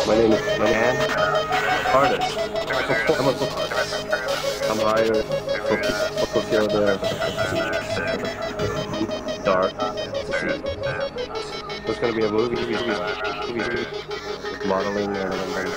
My name is Man. Artist. I'm a book artist. I'm hired for fulfill the dark. There's gonna be a movie with modeling and